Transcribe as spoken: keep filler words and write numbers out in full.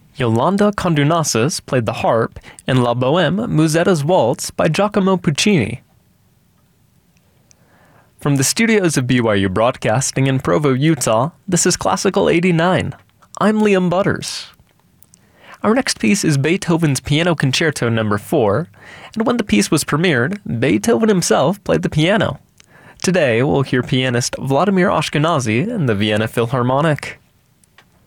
Yolanda Condunasis played the harp in La Bohème Musetta's Waltz by Giacomo Puccini. From the studios of B Y U Broadcasting in Provo, Utah, this is Classical eighty-nine. I'm Liam Butters. Our next piece is Beethoven's Piano Concerto number four, and when the piece was premiered, Beethoven himself played the piano. Today, we'll hear pianist Vladimir Ashkenazy and the Vienna Philharmonic.